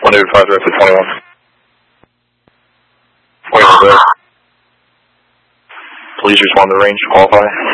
185 directly 21. Wait for that. Please respond to range, qualify.